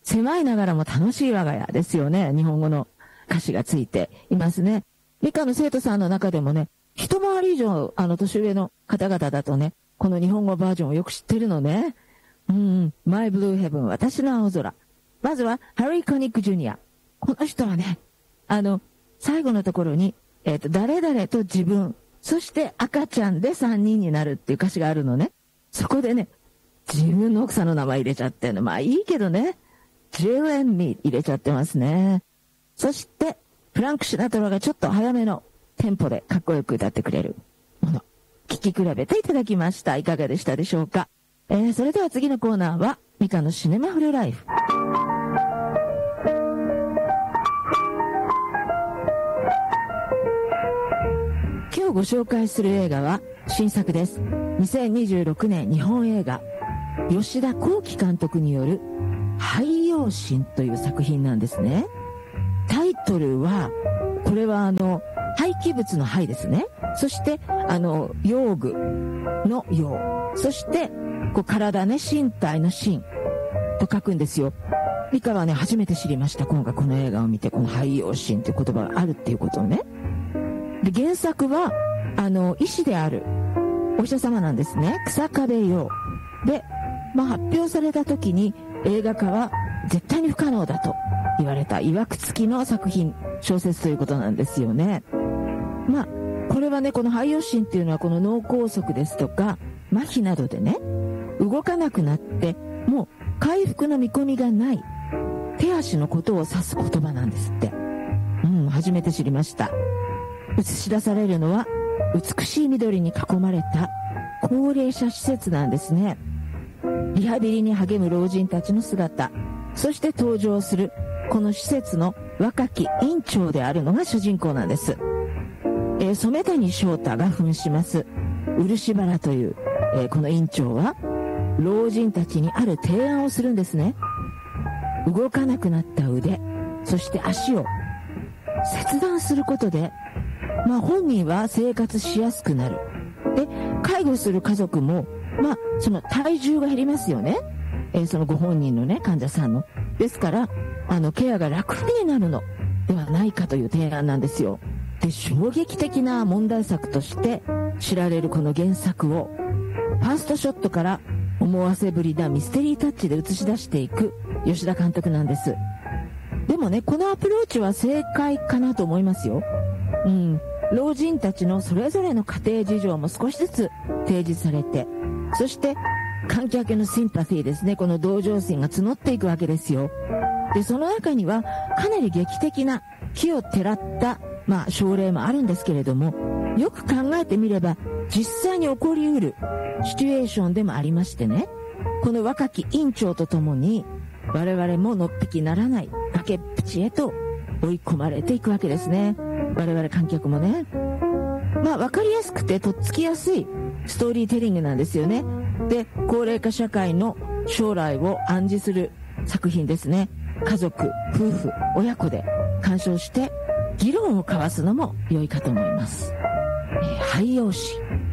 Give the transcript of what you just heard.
狭いながらも楽しい我が家ですよね。日本語の歌詞がついていますね。理科の生徒さんの中でもね、一回り以上、年上の方々だとね、この日本語バージョンをよく知ってるのね。My Blue Heaven、私の青空。まずは、ハリー・コニック・ジュニア。この人はね、最後のところに、誰々と自分、そして赤ちゃんで3人になるっていう歌詞があるのね。そこでね、自分の奥さんの名前入れちゃってるの。まあいいけどね。Jill and me 入れちゃってますね。そして、フランク・シナトラがちょっと早めのテンポでかっこよく歌ってくれるもの。聞き比べていただきました。いかがでしたでしょうか。それでは次のコーナーは、ミカのシネマフルライフ。今日ご紹介する映画は新作です。2026年日本映画、吉田幸喜監督による廃用心という作品なんですね。タイトルは、これは廃棄物の廃ですね。そして用具の用、そして体ね、身体の身と書くんですよ。理科はね、初めて知りました。今回この映画を見て、この廃用心という言葉があるっていうことをね。で、原作は医師であるお医者様なんですね。草壁陽で、発表された時に映画化は絶対に不可能だと言われた曰く付きの作品、小説ということなんですよね。これはね、この廃用心っていうのはこの脳梗塞ですとか麻痺などでね、動かなくなってもう回復の見込みがない手足のことを指す言葉なんですって。初めて知りました。映し出されるのは美しい緑に囲まれた高齢者施設なんですね。リハビリに励む老人たちの姿、そして登場するこの施設の若き院長であるのが主人公なんです。染谷翔太が扮します漆原という、この院長は老人たちにある提案をするんですね。動かなくなった腕、そして足を切断することで、本人は生活しやすくなる。で、介護する家族もその体重が減りますよね。そのご本人のね、患者さんの。ですからケアが楽になるのではないかという提案なんですよ。で、衝撃的な問題作として知られるこの原作をファーストショットから思わせぶりなミステリータッチで映し出していく吉田監督なんです。でもね、このアプローチは正解かなと思いますよ。老人たちのそれぞれの家庭事情も少しずつ提示されて、そして観客のシンパシーですね、この同情心が募っていくわけですよ。で、その中にはかなり劇的な奇をてらった症例もあるんですけれども、よく考えてみれば実際に起こりうるシチュエーションでもありましてね、この若き院長とともに我々ものっぴきならない崖っぷちへと追い込まれていくわけですね。我々観客もね。分かりやすくてとっつきやすいストーリーテリングなんですよね。で、高齢化社会の将来を暗示する作品ですね。家族、夫婦、親子で鑑賞して議論を交わすのも良いかと思います。廃用心。